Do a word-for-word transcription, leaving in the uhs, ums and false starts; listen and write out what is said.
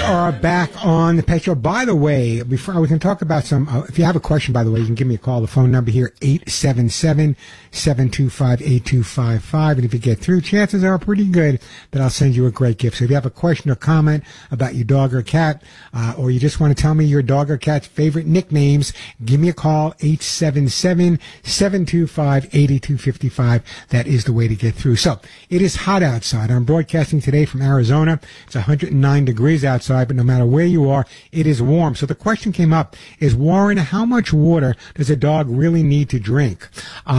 are back on the Pet Show. By the way, before we can talk about some, uh, if you have a question, by the way, you can give me a call. The phone number here, eight seven seven, seven two five, eight two five five. And if you get through, chances are pretty good that I'll send you a great gift. So if you have a question or comment about your dog or cat, uh, or you just want to tell me your dog or cat's favorite nicknames, give me a call, eight seven seven, seven two five, eight two five five. That is the way to get through. So it is hot outside. I'm broadcasting today from Arizona. It's one hundred nine degrees outside, but no matter where you are, it is warm. So the question came up is, Warren, how much water does a dog really need to drink? Uh,